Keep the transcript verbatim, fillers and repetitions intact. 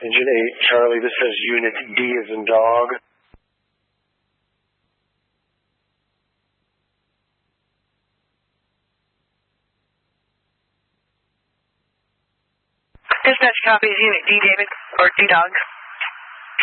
Engine eight, Charlie, this says Unit D as in dog. Dispatch copies Unit D, David, or D, dog.